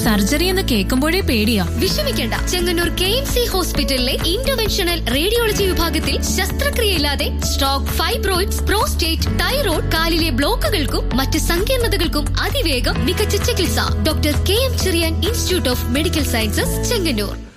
Surgery എന്ന് കേൾക്കുമ്പോഴേ പേടിയാ. വിഷമിക്കേണ്ട, ചെങ്ങന്നൂർ KMC ഹോസ്പിറ്റലിലെ ഇന്റർവെൻഷണൽ റേഡിയോളജി വിഭാഗത്തിൽ ശസ്ത്രക്രിയയില്ലാതെ സ്ട്രോക്ക്, ഫൈബ്രോയിഡ്സ്, പ്രോസ്റ്റേറ്റ്, തൈറോയ്ഡ്, കാലിലെ ബ്ലോക്കുകൾക്കും മറ്റ് സങ്കീർണതകൾക്കും അതിവേഗം മികച്ച ചികിത്സ. Doctor KM Cherian institute of medical sciences, Chengannur.